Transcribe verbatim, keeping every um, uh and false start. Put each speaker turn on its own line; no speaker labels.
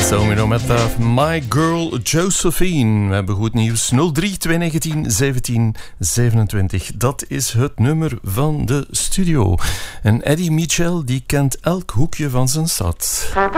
Domino met uh, My Girl Josephine. We hebben goed nieuws. nul drie twee negentien zeventien zevenentwintig. Dat is het nummer van de studio. En Eddie Mitchell die kent elk hoekje van zijn stad.